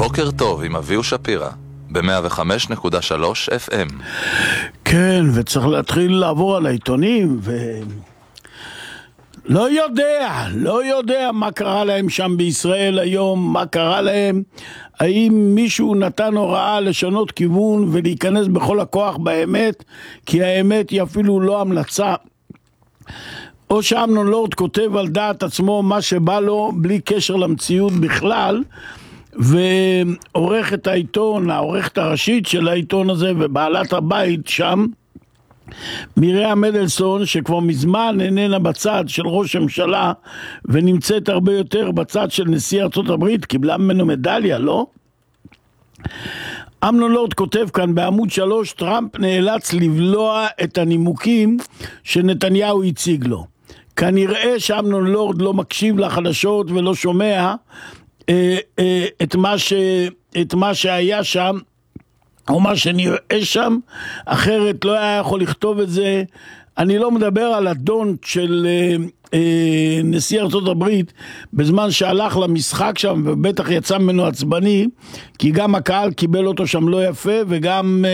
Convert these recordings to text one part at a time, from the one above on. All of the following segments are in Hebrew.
בוקר טוב עם אביהו שפירא ב-105.3 FM. כן, וצריך להתחיל לעבור על העיתונים לא יודע מה קרה להם שם בישראל היום, מה קרה להם, האם מישהו נתן הוראה לשנות כיוון ולהיכנס בכל הכוח באמת, כי האמת היא אפילו לא המלצה, או שאמנון לורד כותב על דעת עצמו מה שבא לו בלי קשר למציאות בכלל, ועורכת העיתון, העורכת הראשית של העיתון הזה ובעלת הבית שם, מרים מדלסון, שכבר מזמן איננה בצד של ראש הממשלה ונמצאת הרבה יותר בצד של נשיא ארצות הברית, קיבלה ממנו מדליה, לא? אמנון לורד כותב כאן בעמוד 3, טראמפ נאלץ לבלוע את הנימוקים שנתניהו הציג לו. כנראה שאמנון לורד לא מקשיב לחדשות ולא שומע את מה שהיה שם או מה שנראה שם, אחרת לא היה יכול לכתוב את זה. אני לא מדבר על הדון של נשיא ארצות הברית בזמן שהלך למשחק שם ובטח יצא ממנו עצבני, כי גם הקהל קיבל אותו שם לא יפה וגם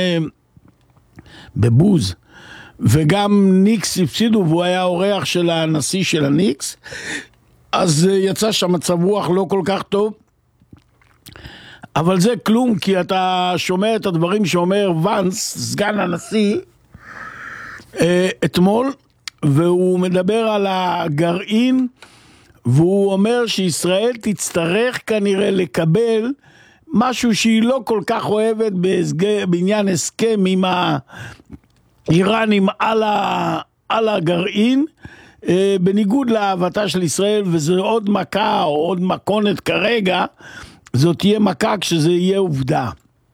בבוז, וגם ניקס הפסידו והוא היה אורח של הנשיא של הניקס, אז יצא שם מצב רוח לא כל כך טוב. אבל זה כלום, כי אתה שומע את הדברים שאומר ונס, סגן הנשיא, אתמול, והוא מדבר על הגרעין, והוא אומר שישראל תצטרך כנראה לקבל משהו שהיא לא כל כך אוהבת בעניין הסכם עם האיראנים על הגרעין, בניגוד לאהבתה של ישראל, וזה עוד מכה או עוד מקונת כרגע, זאת תהיה מכה כשזה יהיה עובדה.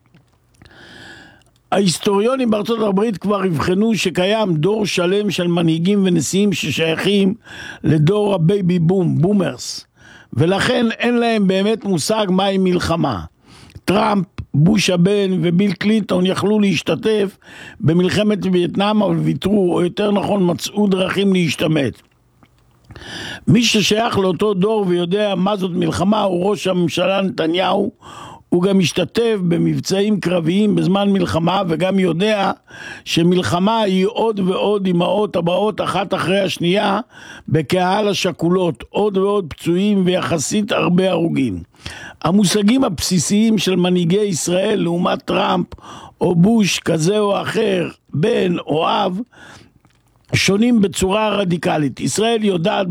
ההיסטוריונים בארצות הברית כבר הבחנו שקיים דור שלם של מנהיגים ונשיאים ששייכים לדור הבייבי בומרס, ולכן אין להם באמת מושג מהי מלחמה. טראמפ, בוש הבן וביל קלינטון יכלו להשתתף במלחמת וייטנאם, אבל ויתרו, או יותר נכון מצאו דרכים להשתמט. מי ששייך לאותו דור ויודע מה זאת מלחמה הוא ראש הממשלה נתניהו. הוא גם משתתף במבצעים קרביים בזמן מלחמה, וגם יודע שמלחמה היא עוד ועוד אמהות הבאות אחת אחרי השנייה בקהל השכולות, עוד ועוד פצועים ויחסית הרבה הרוגים. המושגים הבסיסיים של מנהיגי ישראל לעומת טראמפ או בוש כזה או אחר, בן או אב, שונים בצורה רדיקלית. ישראל יודעת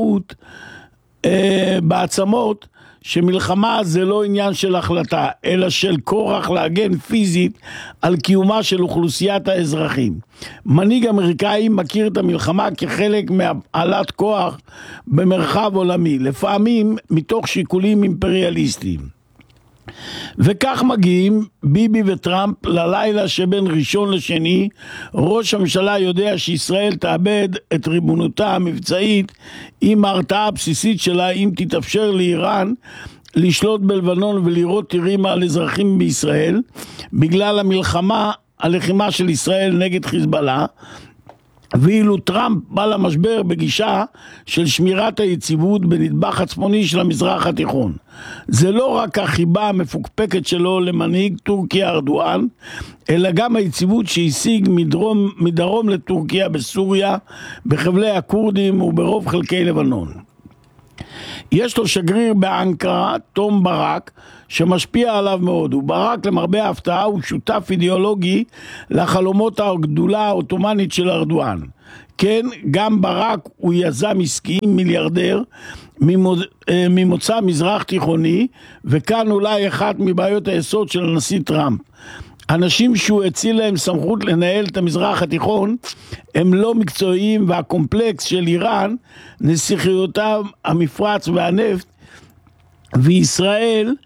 בעצמות שמלחמה זה לא עניין של החלטה, אלא של כורח להגן פיזית על קיומה של אוכלוסיית האזרחים. מנהיג אמריקאי מכיר את המלחמה כחלק מהפעלת כוח במרחב עולמי, לפעמים מתוך שיקולים אימפריאליסטיים. וכך מגיעים ביבי וטראמפ ללילה שבין ראשון לשני. ראש הממשלה יודע שישראל תאבד את ריבונותה המבצעית עם ההרתעה הבסיסית שלה אם תתאפשר לאיראן לשלוט בלבנון ולירות טילים על אזרחים בישראל בגלל הלחימה של ישראל נגד חיזבאללה, ואילו טראמפ בא למשבר בגישה של שמירת היציבות בנדבך הצפוני של המזרח התיכון. זה לא רק החיבה המפוקפקת שלו למנהיג טורקיה ארדואן, אלא גם היציבות שהשיג מדרום לטורקיה בסוריה, בחבלי הכורדים וברוב חלקי לבנון. יש לו שגריר באנקרה, תום ברק, שמשפיע עליו מאוד. וברק למרבה ההפתעה הוא שותף אידיאולוגי לחלומות הגדולה העות'מאנית של ארדואן. כן, גם ברק הוא יזם עסקי מיליארדר ממוצא מזרח תיכוני, וכאן אולי אחת מבעיות היסוד של הנשיא טראמפ. אנשים שהוא הציל להם סמכות לנהל את המזרח התיכון הם לא מקצועיים, והקומפלקס של איראן, נסיכויותיו, המפרץ והנפט וישראל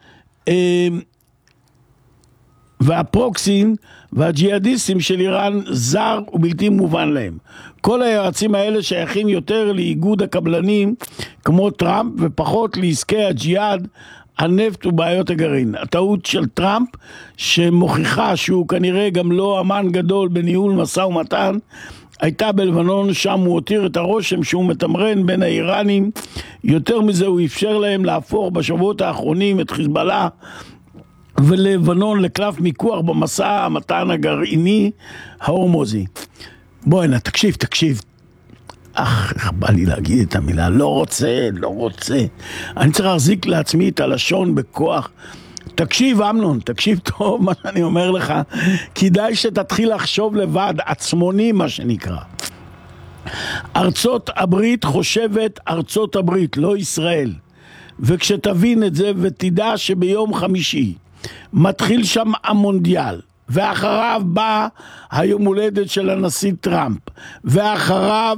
והפרוקסים והג'יהאדיסטים של איראן זר ובלתי מובן להם. כל היועצים האלה שייכים יותר לאיגוד הקבלנים כמו טראמפ ופחות לעסקי הג'יהאד, הנפט ובעיות הגרעין. הטעות של טראמפ שמוכיחה שהוא כנראה גם לא אמן גדול בניהול משא ומתן הייתה בלבנון, שם הוא הותיר את הרושם שהוא מתמרן בין האיראנים. יותר מזה, הוא אפשר להם להפוך בשבועות האחרונים את חיזבאללה ולבנון לקלף מיקוח במסע המתן הגרעיני ההורמוזי. בוא הנה, תקשיב. איך בא לי להגיד את המילה, לא רוצה. אני צריך להחזיק לעצמי את הלשון בכוח. תקשיב אמנון, תקשיב טוב מה שאני אומר לך, כדאי שתתחיל לחשוב לבד, עצמוני מה שנקרא. ארצות הברית חושבת ארצות הברית, לא ישראל. וכשתבין את זה ותדע שביום חמישי מתחיל שם המונדיאל, ואחריו בא היום הולדת של הנשיא טראמפ, ואחריו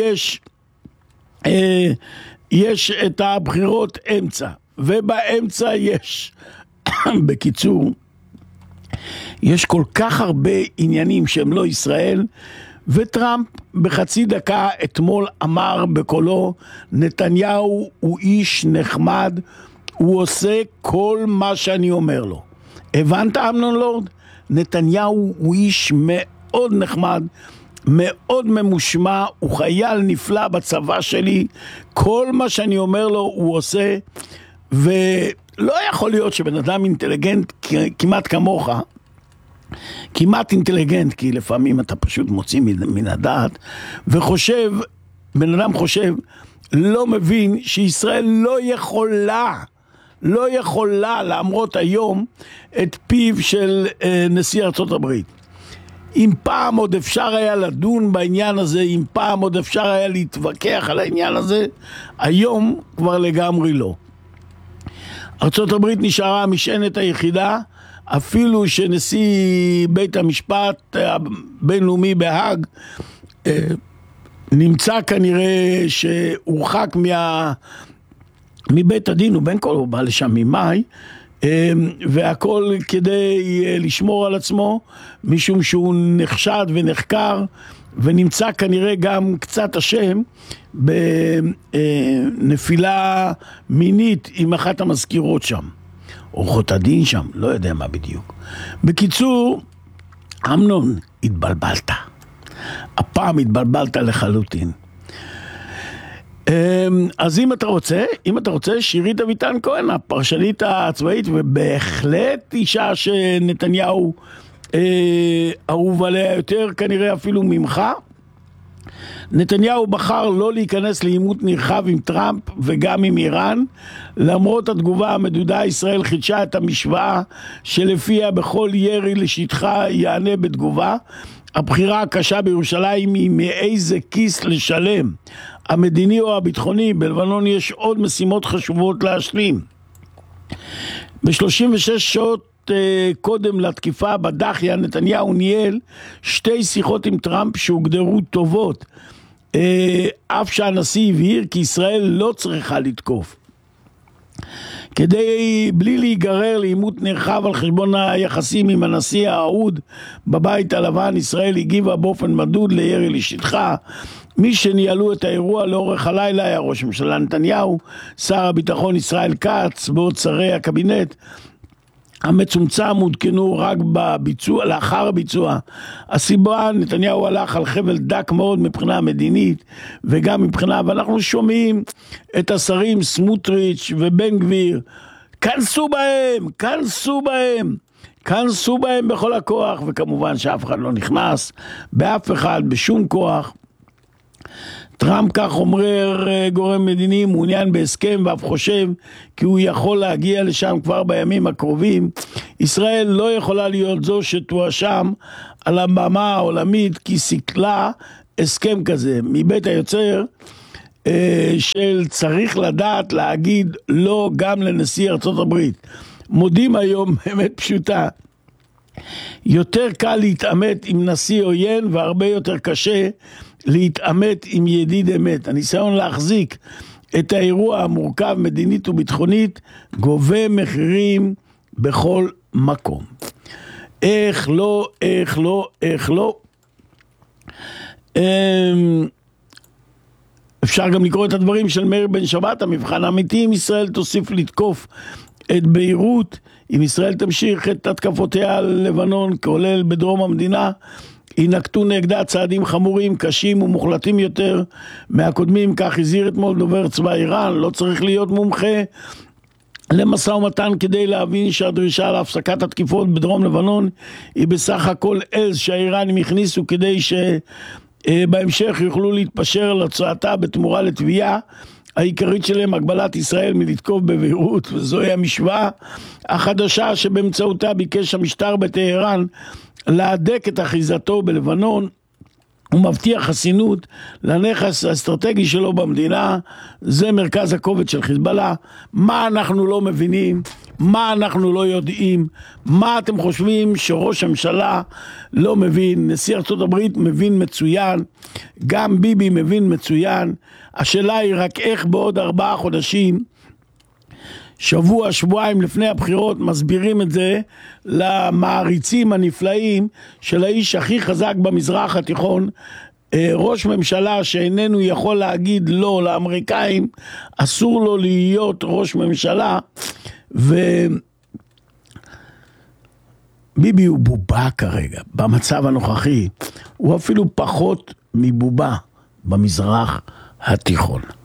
יש את הבחירות אמצע, ובאמצע יש בקיצור, יש כל כך הרבה עניינים שהם לא ישראל, וטראמפ בחצי דקה אתמול אמר בקולו, נתניהו הוא איש נחמד, הוא עושה כל מה שאני אומר לו. הבנת אמנון לורד? נתניהו הוא איש מאוד נחמד, מאוד ממושמע, הוא חייל נפלא בצבא שלי, כל מה שאני אומר לו הוא עושה, ולא יכול להיות שבן אדם אינטליגנט כמעט כמוך, כמעט אינטליגנט, כי לפעמים אתה פשוט מוציא מן הדעת, וחושב, בן אדם חושב, לא מבין שישראל לא יכולה להמרות היום את פיו של נשיא ארצות הברית. אם פעם עוד אפשר היה לדון בעניין הזה, אם פעם עוד אפשר היה להתווכח על העניין הזה, היום כבר לגמרי לא. ארצות הברית נשארה המשענת היחידה, אפילו שנשיא בית המשפט הבינלאומי בהאג נמצא כנראה שהורחק מבית הדין, ובין כל הוא בא לשם ממאי, והכל כדי לשמור על עצמו, משום שהוא נחשד ונחקר, ונמצא כנראה גם קצת אשם בנפילה מינית עם אחת המזכירות שם, עורכות הדין שם, לא יודע מה בדיוק. בקיצור, אמנון, התבלבלת. הפעם התבלבלת לחלוטין. אז אם אתה רוצה, שירית אביטן כהן, הפרשנית הצבאית, ובהחלט אישה שנתניהו אהוב עליה יותר, כנראה אפילו ממך. נתניהו בחר לא להיכנס לעימות נרחב עם טראמפ וגם עם איראן, למרות התגובה המדודה. ישראל חידשה את המשוואה שלפיה בכל ירי לשטחה יענה בתגובה. הבחירה הקשה בירושלים היא מאיזה כיס לשלם, המדיני או הביטחוני. בלבנון יש עוד משימות חשובות להשלים. ב-36 שעות קודם לתקיפה בדחיה, נתניהו ניהל 2 שיחות עם טראמפ שהוגדרו טובות, אף שהנשיא הבהיר כי ישראל לא צריכה לתקוף. בלי להיגרר לעימות נרחב על חשבון היחסים עם הנשיא האהוד בבית הלבן, ישראל הגיבה באופן מדוד לירי לשטחה. מי שניהלו את האירוע לאורך הלילה היה ראש הממשלה נתניהו, שר הביטחון ישראל כץ, בעוד שרי הקבינט המצומצם עודכנו רק לאחר הביצוע. הסיבה, נתניהו הלך על חבל דק מאוד מבחינה מדינית וגם מבחינה, ואנחנו שומעים את השרים סמוטריץ' ובן גביר, כנסו בהם בכל הכוח, וכמובן שאף אחד לא נכנס באף אחד בשום כוח. טראמפ, כך אומר גורם מדיני, מעוניין בהסכם ואף חושב כי הוא יכול להגיע לשם כבר בימים הקרובים. ישראל לא יכולה להיות זו שתואשם על הבמה העולמית כי סיכלה הסכם כזה. מבית היוצר של צריך לדעת להגיד לא גם לנשיא ארצות הברית. מודים היום באמת פשוטה. יותר קל להתעמת עם נשיא עוין והרבה יותר קשה להתעמת עם ידיד אמת. הניסיון להחזיק את האירוע המורכב מדינית וביטחונית גובה מחירים בכל מקום. איך לא. אפשר גם לקרוא את הדברים של מאיר בן שבת. המבחן האמיתי אם ישראל תוסיף לתקוף את ביירות, אם ישראל תמשיך את התקפותיה על לבנון כולל בדרום המדינה, ינקטו נגדה צעדים חמורים, קשים ומוחלטים יותר מהקודמים. כך הזהיר אתמול דובר צבא איראן. לא צריך להיות מומחה למשא ומתן כדי להבין שהדרישה להפסקת התקיפות בדרום לבנון היא בסך הכל עז שהאיראנים הכניסו כדי שבהמשך יוכלו להתפשר על הצעתה בתמורה לתביעה העיקרית שלהם הגבלת ישראל מלתקוף בביירות, וזוהי המשוואה החדשה שבאמצעותה ביקש המשטר בטהרן להדק את אחיזתו בלבנון ומבטיח חסינות לנכס האסטרטגי שלו במדינה. זה מרכז הכובד של חיזבאללה. מה אנחנו לא מבינים? מה אנחנו לא יודעים? מה אתם חושבים שראש הממשלה לא מבין? נשיא ארצות הברית מבין מצוין, גם ביבי מבין מצוין. השאלה היא רק איך בעוד 4 חודשים, שבועיים לפני הבחירות, מסבירים את זה למעריצים הנפלאים של האיש הכי חזק במזרח התיכון, ראש ממשלה שאיננו יכול להגיד לא לאמריקאים, אסור לו להיות ראש ממשלה, וביבי הוא בובה כרגע, במצב הנוכחי, הוא אפילו פחות מבובה במזרח התיכון.